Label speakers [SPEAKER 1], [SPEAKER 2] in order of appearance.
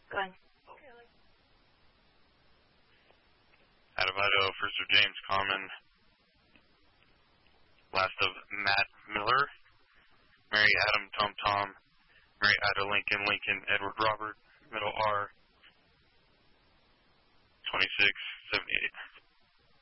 [SPEAKER 1] Go ahead.
[SPEAKER 2] Out of Idaho, first of James Common. Last of Matt Miller. Mary Adam Tom Tom. Mary Ida Lincoln Lincoln Edward Robert. Middle R. 2678.